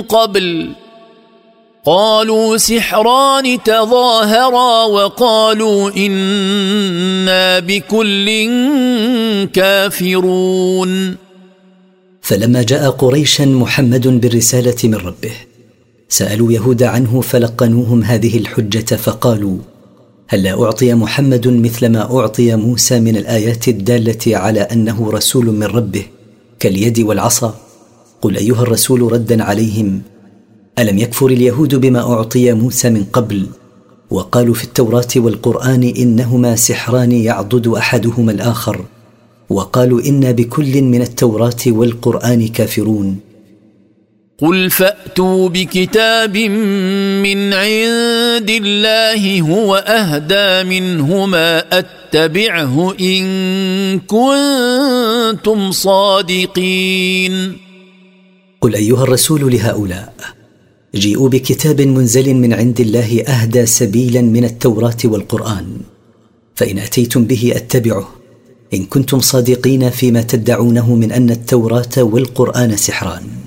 قبل قالوا سحران تظاهرا وقالوا إنا بكل كافرون. فلما جاء قريشا محمد بالرسالة من ربه سألوا يهود عنه فلقنوهم هذه الحجة فقالوا: هل أعطي محمد مثل ما أعطي موسى من الآيات الدالة على أنه رسول من ربه كاليد والعصا؟ قل أيها الرسول ردا عليهم: ألم يكفر اليهود بما أعطي موسى من قبل وقالوا في التوراة والقرآن إنهما سحران يعضد أحدهما الآخر، وقالوا إنا بكل من التوراة والقرآن كافرون. قل فأتوا بكتاب من عند الله هو أهدى منهما أتبعه إن كنتم صادقين. قل أيها الرسول لهؤلاء: جيئوا بكتاب منزل من عند الله أهدى سبيلا من التوراة والقرآن، فإن أتيتم به أتبعه إن كنتم صادقين فيما تدعونه من أن التوراة والقرآن سحران.